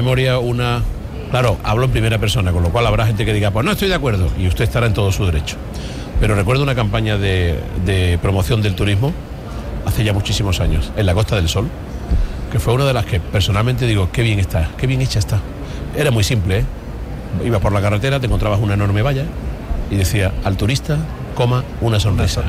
memoria una... Claro, hablo en primera persona, con lo cual habrá gente que diga, pues no estoy de acuerdo, y usted estará en todo su derecho. Pero recuerdo una campaña de promoción del turismo hace ya muchísimos años, en la Costa del Sol, que fue una de las que personalmente digo, qué bien está, qué bien hecha está. Era muy simple, ¿eh? Ibas por la carretera, te encontrabas una enorme valla y decía, al turista, una sonrisa.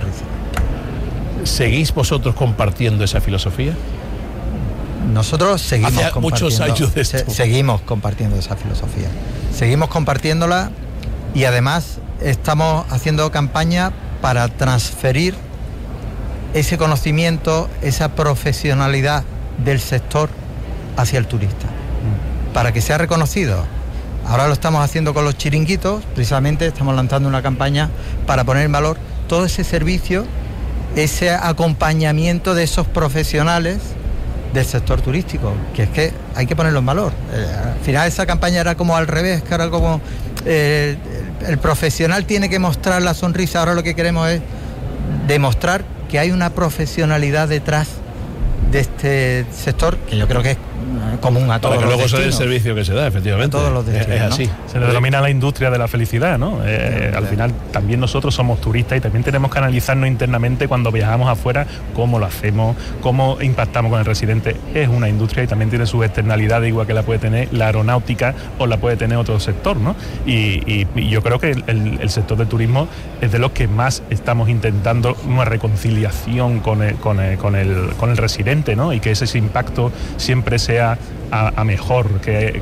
¿Seguís vosotros compartiendo esa filosofía? Nosotros seguimos hace muchos años de esto. Seguimos compartiendo esa filosofía. Seguimos compartiéndola y además estamos haciendo campaña para transferir ese conocimiento, esa profesionalidad del sector hacia el turista, para que sea reconocido. Ahora lo estamos haciendo con los chiringuitos, precisamente estamos lanzando una campaña para poner en valor todo ese servicio, ese acompañamiento de esos profesionales del sector turístico, que es que hay que ponerlo en valor. Al final esa campaña era como al revés, que era como el profesional tiene que mostrar la sonrisa, ahora lo que queremos es demostrar que hay una profesionalidad detrás de este sector, que yo creo que es común a todos los destinos. Para que luego sea el servicio que se da, efectivamente. A todos los destinos, es así. ¿No? Se le denomina la industria de la felicidad, ¿no? Al final también nosotros somos turistas y también tenemos que analizarnos internamente cuando viajamos afuera, cómo lo hacemos, cómo impactamos con el residente. Es una industria y también tiene sus externalidades, igual que la puede tener la aeronáutica o la puede tener otro sector, ¿no? Y yo creo que el sector del turismo es de los que más estamos intentando una reconciliación con el residente, ¿no? Y que ese impacto siempre sea a mejor,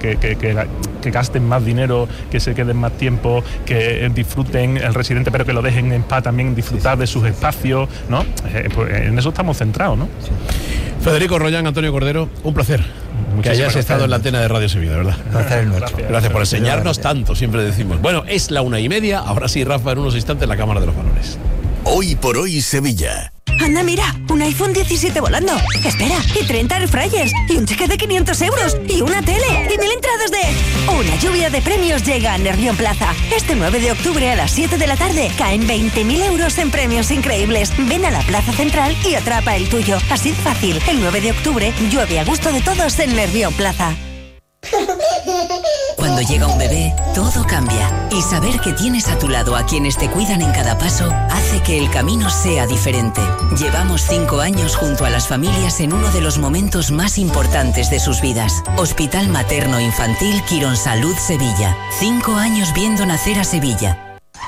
que gasten más dinero, que se queden más tiempo, que disfruten el residente, pero que lo dejen en paz también, disfrutar de sus espacios, ¿no? Pues en eso estamos centrados, ¿no? Sí. Federico Rollán, Antonio Cordero, un placer que hayas estado en la antena de Radio Sevilla, ¿verdad? Gracias por enseñarnos tanto, siempre decimos. Bueno, es la 1:30, ahora sí, Rafa, en unos instantes la Cámara de los Valores. Hoy por hoy Sevilla. Anda, mira, un iPhone 17 volando. Espera, y 30 airfryers, y un cheque de 500 euros, y una tele, y 1000 entradas de... Una lluvia de premios llega a Nervión Plaza. Este 9 de octubre a las 7 de la tarde caen 20.000 euros en premios increíbles. Ven a la Plaza Central y atrapa el tuyo. Así de fácil. El 9 de octubre llueve a gusto de todos en Nervión Plaza. Cuando llega un bebé, todo cambia. Y saber que tienes a tu lado a quienes te cuidan en cada paso hace que el camino sea diferente. Llevamos 5 años junto a las familias en uno de los momentos más importantes de sus vidas. Hospital Materno Infantil Quirónsalud Sevilla. 5 años viendo nacer a Sevilla.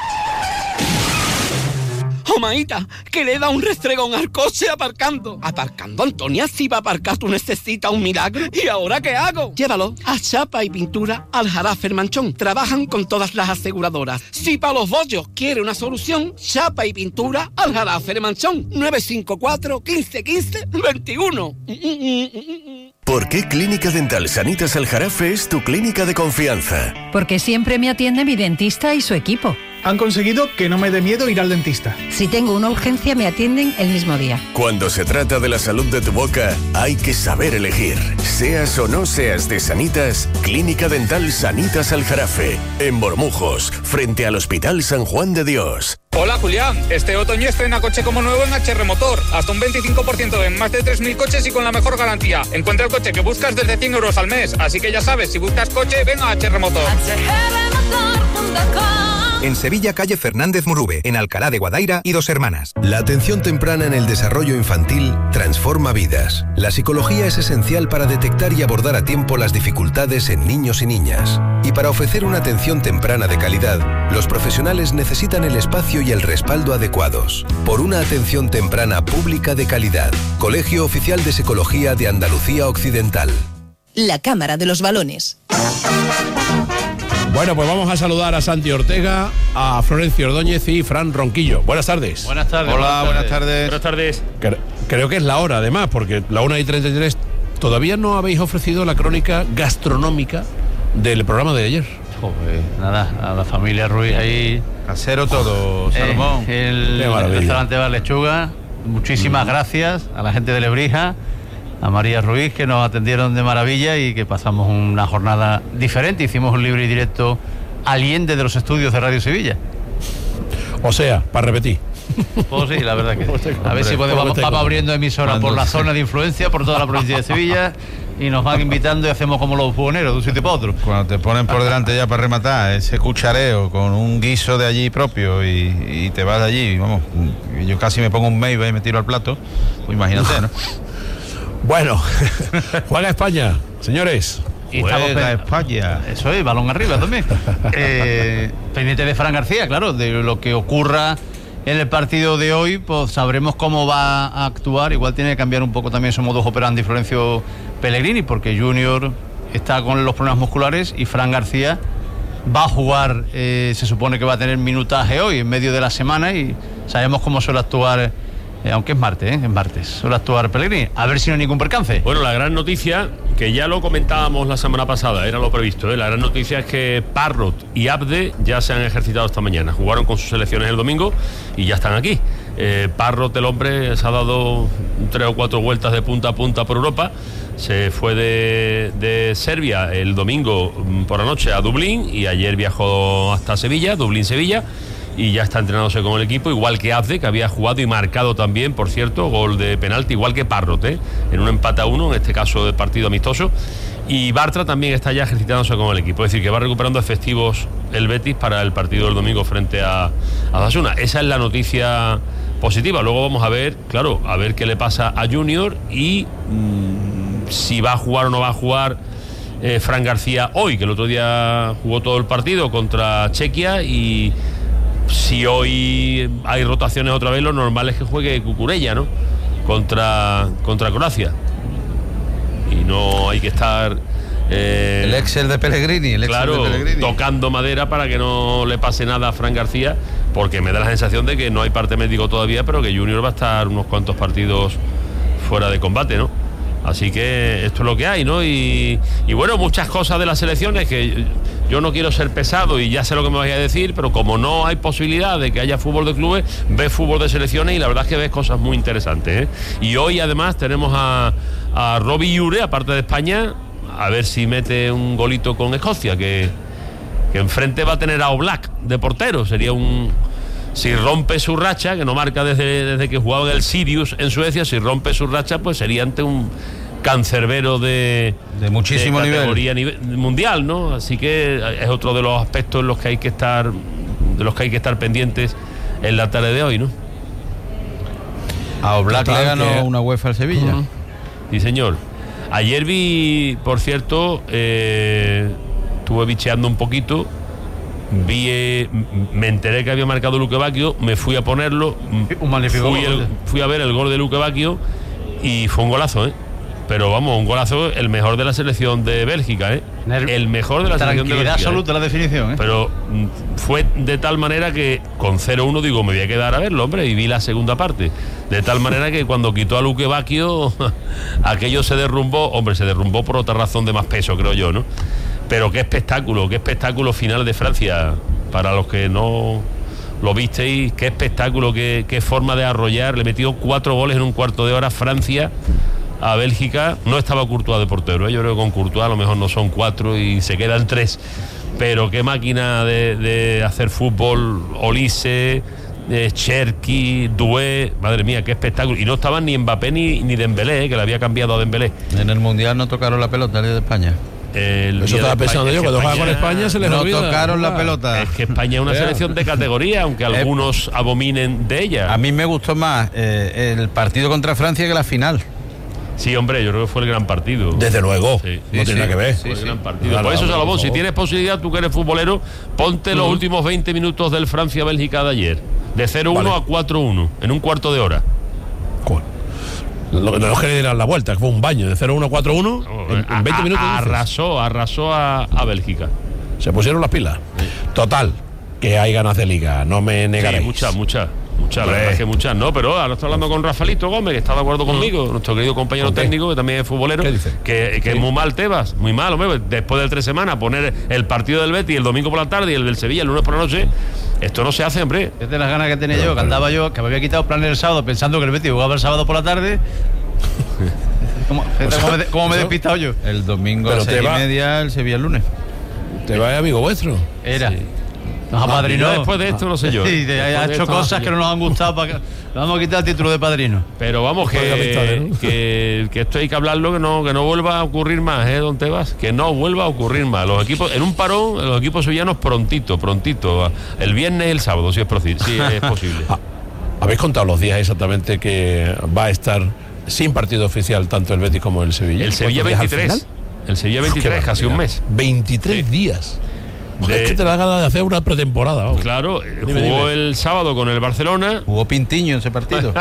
Maíta, que le da un restregón al coche aparcando. Aparcando, Antonia, si va a aparcar tú necesitas un milagro. ¿Y ahora qué hago? Llévalo a Chapa y Pintura Aljarafe El Manchón. Trabajan con todas las aseguradoras. Si para los bollos quiere una solución, Chapa y Pintura Aljarafe El Manchón. 954 15 15 21. ¿Por qué Clínica Dental Sanitas Aljarafe es tu clínica de confianza? Porque siempre me atiende mi dentista y su equipo. Han conseguido que no me dé miedo ir al dentista. Si tengo una urgencia, me atienden el mismo día. Cuando se trata de la salud de tu boca, hay que saber elegir. Seas o no seas de Sanitas, Clínica Dental Sanitas Aljarafe, en Bormujos, frente al Hospital San Juan de Dios. Hola Julián, este otoño estrena coche como nuevo en HR Motor, hasta un 25% en más de 3.000 coches y con la mejor garantía. Encuentra el coche que buscas desde 100 euros al mes, así que ya sabes, si buscas coche, ven a HR Motor. En Sevilla, calle Fernández Murube, en Alcalá de Guadaira y Dos Hermanas. La atención temprana en el desarrollo infantil transforma vidas. La psicología es esencial para detectar y abordar a tiempo las dificultades en niños y niñas. Y para ofrecer una atención temprana de calidad, los profesionales necesitan el espacio y el respaldo adecuados. Por una atención temprana pública de calidad. Colegio Oficial de Psicología de Andalucía Occidental. La Cámara de los Balones. Bueno, pues vamos a saludar a Santi Ortega, a Florencio Ordóñez y Fran Ronquillo. Buenas tardes. Buenas tardes. Hola, buenas tardes. Buenas tardes. Creo que es la hora, además, porque la 1:33. Todavía no habéis ofrecido la crónica gastronómica del programa de ayer. Joder, nada, a la familia Ruiz ahí. Casero todo, Salomón. El restaurante Bar Lechuga. Muchísimas gracias a la gente de Lebrija, a María Ruiz, que nos atendieron de maravilla y que pasamos una jornada diferente. Hicimos un libre y directo Allende de los estudios de Radio Sevilla. O sea, para repetir. Pues sí, la verdad que sí. A ver si podemos, vamos abriendo emisoras por la zona de influencia, por toda la provincia de Sevilla, y nos van invitando y hacemos como los buhoneros de un sitio para otro. Cuando te ponen por delante ya para rematar ese cuchareo con un guiso de allí propio y te vas de allí, vamos, yo casi me pongo un Meiba y me tiro al plato, pues imagínate, ¿no? Bueno, juega España, señores. Y juega España. Eso es, balón arriba también. Pendiente de Fran García, claro, de lo que ocurra en el partido de hoy, pues sabremos cómo va a actuar. Igual tiene que cambiar un poco también su modus operandi Florencio Pellegrini, porque Junior está con los problemas musculares y Fran García va a jugar, se supone que va a tener minutaje hoy en medio de la semana, y sabemos cómo suele actuar, aunque es martes, suele actuar Pellegrini. A ver si no hay ningún percance. Bueno, la gran noticia, que ya lo comentábamos la semana pasada, era lo previsto, la gran noticia es que Parrot y Abde ya se han ejercitado esta mañana, jugaron con sus selecciones el domingo y ya están aquí. Parrot, el hombre, se ha dado 3 o 4 vueltas de punta a punta por Europa. Se fue de Serbia el domingo por la noche a Dublín y ayer viajó hasta Sevilla, Dublín-Sevilla, y ya está entrenándose con el equipo, igual que Abde, que había jugado y marcado también, por cierto, gol de penalti, igual que Parrot, en un empate a 1, en este caso de partido amistoso. Y Bartra también está ya ejercitándose con el equipo, es decir, que va recuperando efectivos el Betis para el partido del domingo frente a Osasuna. Esa es la noticia positiva. Luego vamos a ver, claro, a ver qué le pasa a Junior y si va a jugar o no va a jugar Fran García hoy, que el otro día jugó todo el partido contra Chequia, y si hoy hay rotaciones otra vez, lo normal es que juegue Cucurella, ¿no? Contra Croacia. Y no hay que estar el Excel de Pellegrini, claro, tocando madera para que no le pase nada a Fran García, porque me da la sensación de que no hay parte médico todavía, pero que Junior va a estar unos cuantos partidos fuera de combate, ¿no? Así que esto es lo que hay, ¿no? Y bueno, muchas cosas de las selecciones que yo no quiero ser pesado y ya sé lo que me vais a decir, pero como no hay posibilidad de que haya fútbol de clubes, ves fútbol de selecciones y la verdad es que ves cosas muy interesantes, ¿eh? Y hoy además tenemos a Robbie Ure, aparte de España, a ver si mete un golito con Escocia, que enfrente va a tener a Oblak de portero. Sería si rompe su racha, que no marca desde que jugaba en el Sirius en Suecia, si rompe su racha, pues sería ante un cancerbero de muchísimo categoría mundial, ¿no? Así que es otro de los aspectos en los que hay que estar pendientes en la tarde de hoy, ¿no? A Oblak le ganó una UEFA al Sevilla. Sí, señor. Ayer vi, por cierto, estuve bicheando un poquito. Me enteré que había marcado Luque Bacchio, me fui a ponerlo, fui a ver el gol de Luque Bacchio y fue un golazo, pero vamos, un golazo, el mejor de la selección de Bélgica, el mejor de la selección de Bélgica. Tranquilidad absoluta la definición, Pero fue de tal manera que con 0-1 digo, me voy a quedar a verlo, hombre, y vi la segunda parte, de tal manera que cuando quitó a Luque Bacchio aquello se derrumbó por otra razón de más peso, creo yo, ¿no? Pero qué espectáculo final de Francia, para los que no lo visteis, qué espectáculo, qué forma de arrollar. Le metió 4 goles en un cuarto de hora Francia a Bélgica. No estaba Courtois de portero, yo creo que con Courtois a lo mejor no son 4 y se quedan 3, pero qué máquina de hacer fútbol. Olise, Cherki, Doué, madre mía, qué espectáculo. Y no estaban ni Mbappé ni Dembélé, que le había cambiado a Dembélé. En el Mundial no tocaron la pelota el día de España. Eso estaba pensando yo, cuando juega con España se les olvida. No tocaron la pelota. Es que España es una selección de categoría, aunque algunos abominen de ella. A mí me gustó más el partido contra Francia que la final. Sí, hombre, yo creo que fue el gran partido. Desde luego, no tiene nada que ver. Fue el gran partido. Por eso, Salomón, si tienes posibilidad, tú que eres futbolero, ponte los últimos 20 minutos del Francia-Bélgica de ayer. De 0-1 a 4-1, en un cuarto de hora. Lo que no quería dar la vuelta, que fue un baño de 0-1 a 4-1 en 20 minutos. Arrasó a Bélgica. Se pusieron las pilas. Total, que hay ganas de liga, no me negaré. Sí, muchas, la verdad es que muchas no, pero ahora estoy hablando con Rafaelito Gómez, que está de acuerdo conmigo, nuestro querido compañero técnico, que también es futbolero. Que es muy mal Tebas, muy mal, hombre, después del 3 semanas poner el partido del Betis el domingo por la tarde y el del Sevilla el lunes por la noche. Esto no se hace, hombre. Es de las ganas que tenía yo, que andaba yo, que me había quitado planes el sábado pensando que el Betis jugaba el sábado por la tarde. ¿Cómo me he despistado yo? El domingo a las 6:30, el Sevilla el lunes. ¿Te va amigo vuestro? Era. Sí. Nos apadrinó. Después de esto, no sé yo. Sí, ha hecho cosas que no nos han gustado. Le vamos a quitar el título de padrino. Pero vamos, que esto hay que hablarlo, que no vuelva a ocurrir más, don Tebas. Que no vuelva a ocurrir más. Los equipos, en un parón, los equipos sevillanos prontito. El viernes y el sábado, si es posible. ¿Habéis contado los días exactamente que va a estar sin partido oficial tanto el Betis como el Sevilla? El Sevilla 23. El Sevilla 23, casi un mes. 23 días. Es que te da ganas de hacer una pretemporada. Vamos. Claro, jugó el sábado con el Barcelona. Jugó Pintiño en ese partido.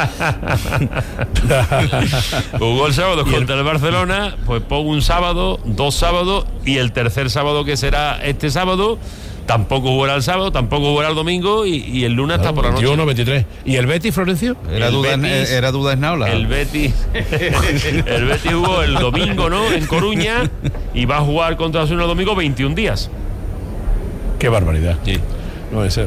Jugó el sábado contra el Barcelona. Pues pongo un sábado, 2 sábados, y el tercer sábado, que será este sábado, tampoco jugará el sábado, tampoco jugará el domingo, y el lunes está por la noche. 21, 23. ¿Y el Betis, Florencio? Era duda Esnaula. El Betis jugó el domingo, ¿no? En Coruña, y va a jugar contra el domingo 21 días. Qué barbaridad. Sí. No, es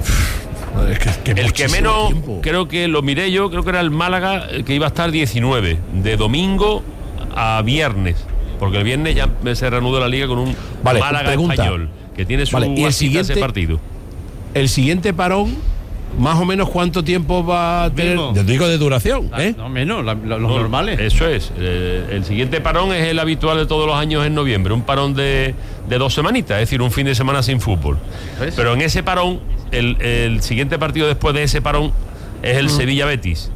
que el que menos tiempo. Creo que lo miré yo, creo que era el Málaga, que iba a estar 19, de domingo a viernes, porque el viernes ya se reanuda la liga con un Málaga Español, que tiene su ese partido. El siguiente parón, más o menos, ¿cuánto tiempo va a tener? Yo digo de duración, No, menos, los normales. Eso es. El siguiente parón es el habitual de todos los años en noviembre, un parón de 2 semanitas, es decir, un fin de semana sin fútbol. ¿Ves? Pero en ese parón, el siguiente partido después de ese parón es el Sevilla-Betis.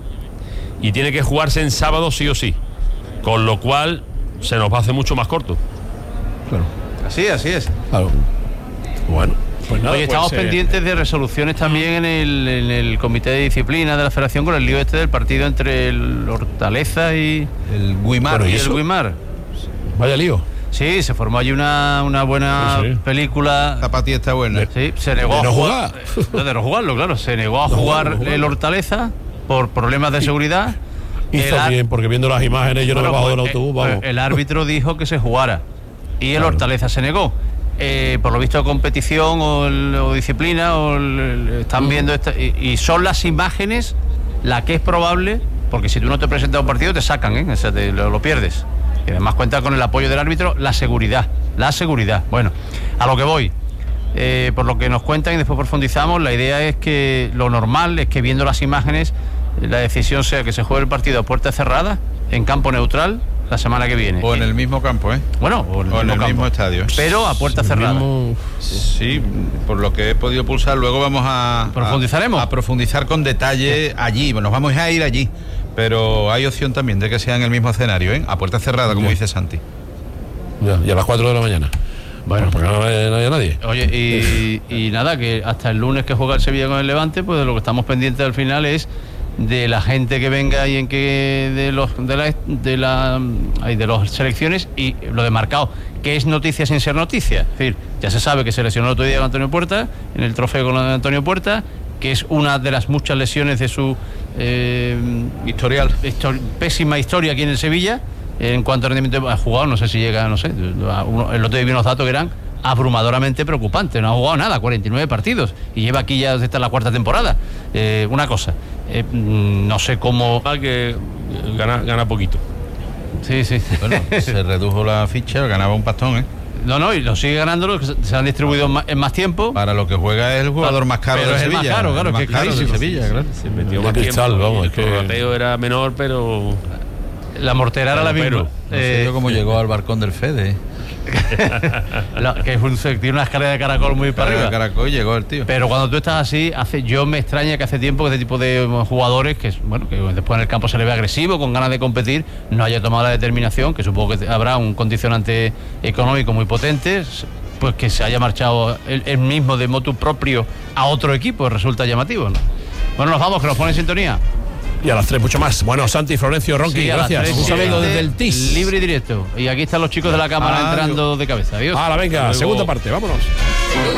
Y tiene que jugarse en sábado sí o sí. Con lo cual se nos va a hacer mucho más corto. Claro. Así es. Claro. Bueno. Pues nada, estamos pendientes de resoluciones también en el comité de disciplina de la federación con el lío del partido entre el Hortaleza y el Guimar. Bueno, el Guimar. Vaya lío. Sí, se formó allí una buena película. La partida está buena. Sí, se negó a jugar. De no jugarlo, claro. Se negó a jugar el Hortaleza por problemas de seguridad. Hizo bien, porque viendo las imágenes yo no me bajo del autobús, vamos. El árbitro dijo que se jugara y el Hortaleza se negó. Por lo visto, competición o disciplina están viendo y son las imágenes la que es probable, porque si tú no te presentas a un partido te sacan, o sea, lo pierdes. Y además cuenta con el apoyo del árbitro, la seguridad. Bueno, a lo que voy, por lo que nos cuentan y después profundizamos, la idea es que lo normal es que, viendo las imágenes, la decisión sea que se juegue el partido a puerta cerrada, en campo neutral, la semana que viene. O en el mismo campo, Bueno, o en el mismo estadio. Pero a puerta cerrada. Sí, por lo que he podido pulsar, luego vamos a profundizar con detalle allí. Nos vamos a ir allí, pero hay opción también de que sea en el mismo escenario, a puerta cerrada, como dice Santi. Y a las 4 de la mañana. Bueno, porque no haya nadie. Oye, y nada, que hasta el lunes que juega el Sevilla con el Levante, pues de lo que estamos pendientes al final es de la gente que venga y en que de las selecciones, y lo de Marcao, que es noticia sin ser noticia. Es decir, ya se sabe que se lesionó el otro día con Antonio Puerta, en el trofeo con Antonio Puerta, que es una de las muchas lesiones de su pésima historia aquí en el Sevilla. En cuanto a rendimiento, ha jugado, no sé si llega, el otro día vi unos datos que eran abrumadoramente preocupante. No ha jugado nada, 49 partidos, y lleva aquí ya esta la 4ª temporada. Una cosa, no sé cómo. Que gana poquito. Sí. Bueno, se redujo la ficha, ganaba un pastón, No, y lo sigue ganando, se han distribuido en más tiempo. Para lo que juega es el jugador más caro de Sevilla. Más caro, claro, que es carísimo. Sevilla, claro. Se metió más tiempo, vamos, el prorrateo era menor, pero la mortera era la misma. No sé yo cómo llegó al balcón del Fede. Que tiene una escalera de caracol muy para arriba. Caracol llegó el tío. Pero cuando tú estás así, yo me extraña que hace tiempo que este tipo de jugadores, que después en el campo se le ve agresivo, con ganas de competir, no haya tomado la determinación, que supongo que habrá un condicionante económico muy potente, pues que se haya marchado él mismo de motu propio a otro equipo, resulta llamativo, ¿no? Bueno, nos vamos, que nos pone en sintonía. Y a las 3 mucho más. Bueno, Santi, Florencio, Ronqui, gracias. Un saludo desde el TIS. Libre y directo. Y aquí están los chicos de la cámara entrando de cabeza. Adiós. Venga, segunda parte, vámonos.